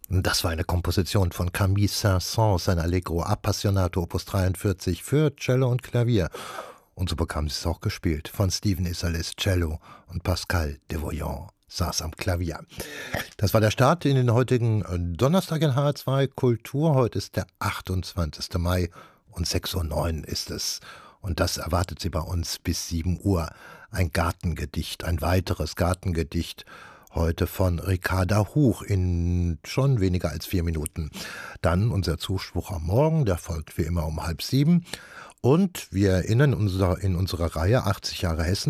Das war eine Komposition von Camille Saint-Saëns, sein Allegro Appassionato Opus 43 für Cello und Klavier. Und so bekam sie es auch gespielt von Stephen Isserlis Cello und Pascal Devoyant saß am Klavier. Das war der Start in den heutigen Donnerstag in HR2 Kultur. Heute ist der 28. Mai und 6:09 Uhr ist es. Und das erwartet Sie bei uns bis 7 Uhr. Ein Gartengedicht, ein weiteres Gartengedicht. Heute von Ricarda Huch in schon weniger als 4 Minuten. Dann unser Zuspruch am Morgen, der folgt wie immer um 6:30. Und wir erinnern in unserer Reihe 80 Jahre Hessen